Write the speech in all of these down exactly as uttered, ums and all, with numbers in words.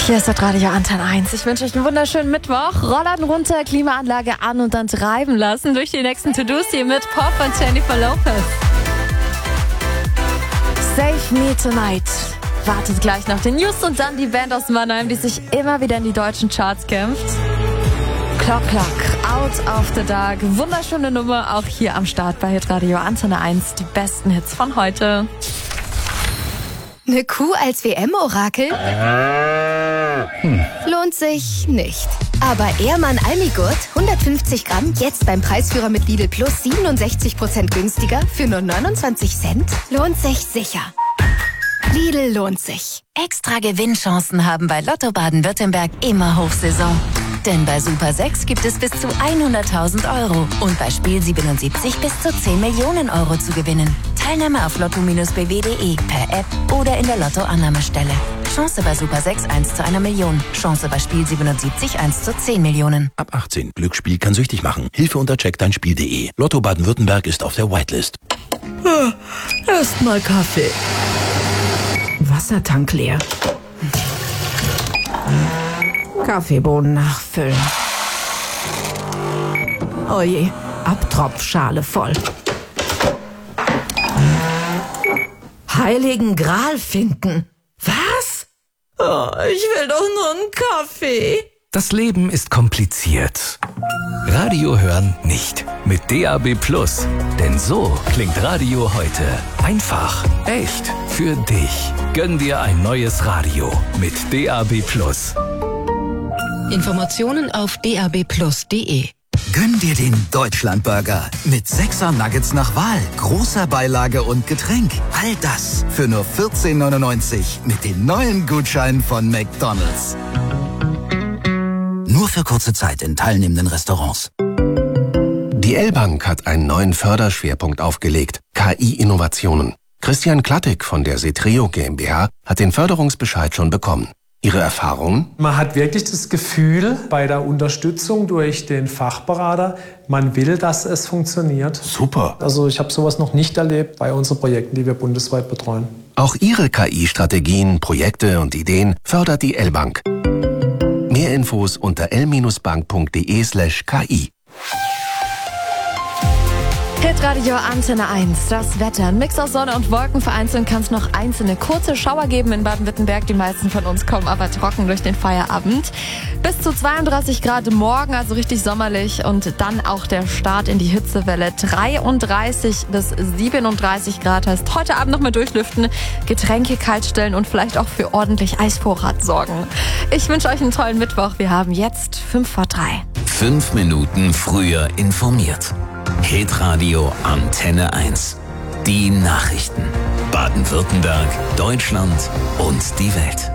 Hier ist das Radio Antenne eins. Ich wünsche euch einen wunderschönen Mittwoch. Rollladen runter, Klimaanlage an und dann treiben lassen durch die nächsten To-Dos hier mit Pop und Jennifer Lopez. Save Me Tonight wartet gleich nach den News und dann die Band aus Mannheim, die sich immer wieder in die deutschen Charts kämpft. Clock Clock, Out of the Dark. Wunderschöne Nummer, auch hier am Start bei Hitradio Antenne eins. Die besten Hits von heute. Eine Kuh als W M-Orakel? Hm. Lohnt sich nicht. Aber Ehrmann Almigurt, hundertfünfzig Gramm, jetzt beim Preisführer mit Lidl Plus siebenundsechzig Prozent günstiger für nur neunundzwanzig Cent? Lohnt sich sicher. Lidl lohnt sich. Extra Gewinnchancen haben bei Lotto Baden-Württemberg immer Hochsaison. Denn bei Super sechs gibt es bis zu hunderttausend Euro und bei Spiel siebenundsiebzig bis zu zehn Millionen Euro zu gewinnen. Teilnahme auf lotto b w punkt de, per App oder in der Lotto-Annahmestelle. Chance bei Super sechs eins zu einer Million. Chance bei Spiel siebenundsiebzig eins zu zehn Millionen. Ab achtzehn. Glücksspiel kann süchtig machen. Hilfe unter check dein Spiel punkt de. Lotto Baden-Württemberg ist auf der Whitelist. Erstmal Kaffee. Wassertank leer. Kaffeebohnen nachfüllen. Oje, Abtropfschale voll. Heiligen Gral finden. Was? Oh, ich will doch nur einen Kaffee. Das Leben ist kompliziert. Radio hören nicht. Mit D A B Plus. Denn so klingt Radio heute. Einfach, echt, für dich. Gönn dir ein neues Radio mit D A B Plus. Informationen auf d a b plus punkt de. Gönn dir den Deutschlandburger mit sechser Nuggets nach Wahl, großer Beilage und Getränk. All das für nur vierzehn neunundneunzig mit den neuen Gutscheinen von McDonald's. Nur für kurze Zeit in teilnehmenden Restaurants. Die L-Bank hat einen neuen Förderschwerpunkt aufgelegt, K I-Innovationen. Christian Klattig von der Setreo GmbH hat den Förderungsbescheid schon bekommen. Ihre Erfahrungen? Man hat wirklich das Gefühl bei der Unterstützung durch den Fachberater, man will, dass es funktioniert. Super. Also ich habe sowas noch nicht erlebt bei unseren Projekten, die wir bundesweit betreuen. Auch Ihre K I-Strategien, Projekte und Ideen fördert die L-Bank. Mehr Infos unter l bank punkt de slash k i. Hitradio Antenne eins, das Wetter. Ein Mix aus Sonne und Wolken. Vereinzelt kann es noch einzelne kurze Schauer geben in Baden-Württemberg. Die meisten von uns kommen aber trocken durch den Feierabend. Bis zu zweiunddreißig Grad morgen, also richtig sommerlich. Und dann auch der Start in die Hitzewelle. dreiunddreißig bis siebenunddreißig Grad heißt heute Abend noch mal durchlüften, Getränke kaltstellen und vielleicht auch für ordentlich Eisvorrat sorgen. Ich wünsche euch einen tollen Mittwoch. Wir haben jetzt fünf vor drei. Fünf Minuten früher informiert. Hitradio Antenne eins. Die Nachrichten. Baden-Württemberg, Deutschland und die Welt.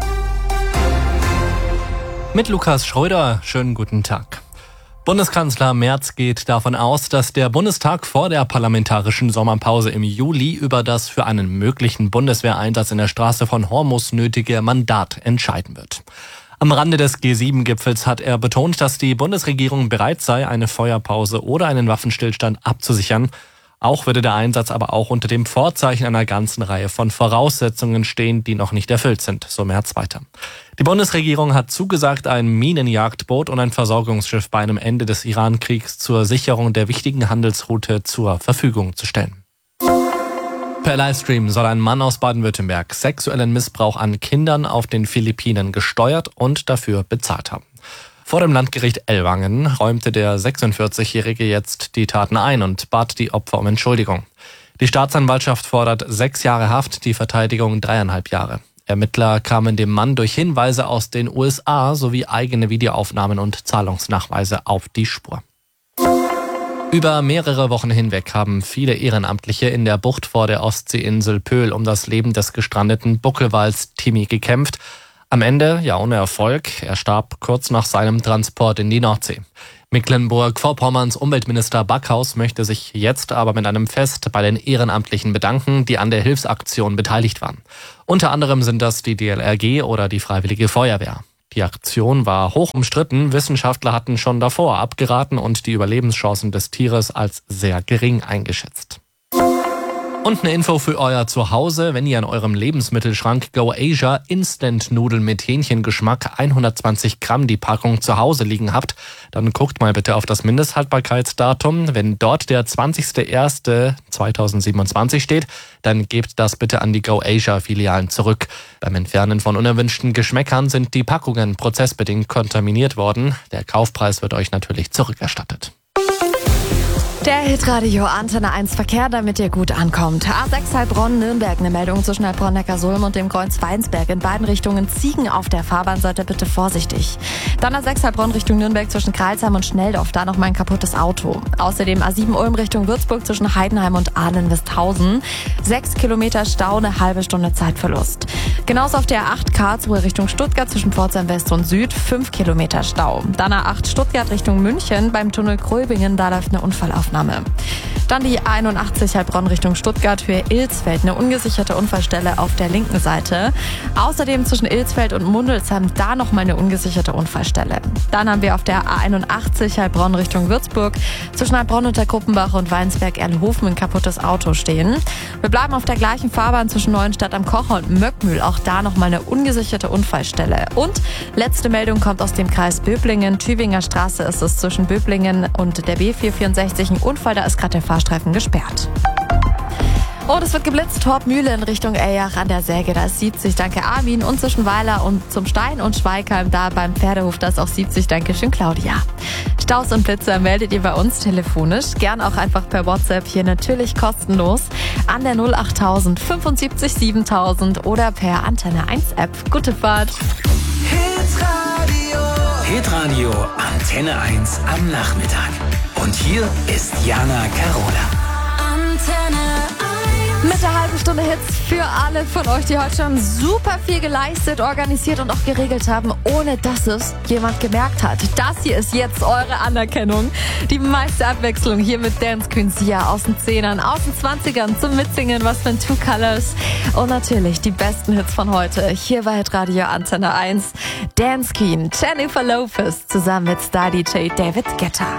Mit Lukas Schröder, schönen guten Tag. Bundeskanzler Merz geht davon aus, dass der Bundestag vor der parlamentarischen Sommerpause im Juli über das für einen möglichen Bundeswehreinsatz in der Straße von Hormuz nötige Mandat entscheiden wird. Am Rande des G sieben Gipfels hat er betont, dass die Bundesregierung bereit sei, eine Feuerpause oder einen Waffenstillstand abzusichern. Auch würde der Einsatz aber auch unter dem Vorzeichen einer ganzen Reihe von Voraussetzungen stehen, die noch nicht erfüllt sind, so Merz weiter. Die Bundesregierung hat zugesagt, ein Minenjagdboot und ein Versorgungsschiff bei einem Ende des Iran-Kriegs zur Sicherung der wichtigen Handelsroute zur Verfügung zu stellen. Per Livestream soll ein Mann aus Baden-Württemberg sexuellen Missbrauch an Kindern auf den Philippinen gesteuert und dafür bezahlt haben. Vor dem Landgericht Ellwangen räumte der sechsundvierzigjährige jetzt die Taten ein und bat die Opfer um Entschuldigung. Die Staatsanwaltschaft fordert sechs Jahre Haft, die Verteidigung dreieinhalb Jahre. Ermittler kamen dem Mann durch Hinweise aus den U S A sowie eigene Videoaufnahmen und Zahlungsnachweise auf die Spur. Über mehrere Wochen hinweg haben viele Ehrenamtliche in der Bucht vor der Ostseeinsel Pöhl um das Leben des gestrandeten Buckelwals Timmy gekämpft. Am Ende, ja ohne Erfolg, er starb kurz nach seinem Transport in die Nordsee. Mecklenburg-Vorpommerns Umweltminister Backhaus möchte sich jetzt aber mit einem Fest bei den Ehrenamtlichen bedanken, die an der Hilfsaktion beteiligt waren. Unter anderem sind das die D L R G oder die Freiwillige Feuerwehr. Die Aktion war hoch umstritten. Wissenschaftler hatten schon davor abgeraten und die Überlebenschancen des Tieres als sehr gering eingeschätzt. Und eine Info für euer Zuhause, wenn ihr an eurem Lebensmittelschrank Go Asia Instant Nudeln mit Hähnchengeschmack hundertzwanzig Gramm die Packung zu Hause liegen habt, dann guckt mal bitte auf das Mindesthaltbarkeitsdatum. Wenn dort der zwanzigster erster zweitausendsiebenundzwanzig steht, dann gebt das bitte an die Go Asia Filialen zurück. Beim Entfernen von unerwünschten Geschmäckern sind die Packungen prozessbedingt kontaminiert worden. Der Kaufpreis wird euch natürlich zurückerstattet. Der Hitradio Antenne eins Verkehr, damit ihr gut ankommt. A sechs Heilbronn-Nürnberg, eine Meldung zwischen Heilbronn-Neckarsulm und dem Kreuz Weinsberg. In beiden Richtungen Ziegen auf der Fahrbahn, seid ihr bitte vorsichtig. Dann A sechs Heilbronn Richtung Nürnberg zwischen Kreilsheim und Schnelldorf, da noch mal ein kaputtes Auto. Außerdem A sieben Ulm Richtung Würzburg zwischen Heidenheim und Ahlen-Westhausen. Sechs Kilometer Stau, eine halbe Stunde Zeitverlust. Genauso auf der A acht Karlsruhe Richtung Stuttgart zwischen Pforzheim West und Süd, fünf Kilometer Stau. Dann A acht Stuttgart Richtung München beim Tunnel Kröbingen, da läuft eine Unfallaufnahme. Dann die A einundachtzig Heilbronn Richtung Stuttgart, Höhe Ilsfeld, eine ungesicherte Unfallstelle auf der linken Seite. Außerdem zwischen Ilsfeld und Mundelsheim da nochmal eine ungesicherte Unfallstelle. Dann haben wir auf der A einundachtzig Heilbronn Richtung Würzburg zwischen Heilbronn und der Gruppenbach und Weinsberg-Erlhofen ein kaputtes Auto stehen. Wir bleiben auf der gleichen Fahrbahn zwischen Neuenstadt am Kocher und Möckmühl, auch da nochmal eine ungesicherte Unfallstelle. Und letzte Meldung kommt aus dem Kreis Böblingen. Tübinger Straße ist es zwischen Böblingen und der B vierhundertvierundsechzig ein Unfall, da ist gerade der Fahrstreifen gesperrt. Oh, das wird geblitzt. Torpmühle in Richtung Eyach an der Säge, da ist siebzig, danke Armin. Und zwischen Weiler und zum Stein und Schweigheim, da beim Pferdehof, da ist auch siebzig, danke schön Claudia. Staus und Blitzer meldet ihr bei uns telefonisch, gern auch einfach per WhatsApp, hier natürlich kostenlos, an der null achttausend fünfundsiebzig siebentausend oder per Antenne eins App. Gute Fahrt. Hitradio. Hitradio Antenne eins am Nachmittag. Und hier ist Jana Carola. Antenne eins. Mit der halben Stunde Hits für alle von euch, die heute schon super viel geleistet, organisiert und auch geregelt haben, ohne dass es jemand gemerkt hat. Das hier ist jetzt eure Anerkennung. Die meiste Abwechslung hier mit Dance Queen Sia aus den Zehnern, aus den Zwanzigern zum Mitsingen, was für ein Two Colors. Und natürlich die besten Hits von heute. Hier bei Hitradio Antenne eins. Dance Queen Jennifer Lopez zusammen mit Star D J David Guetta.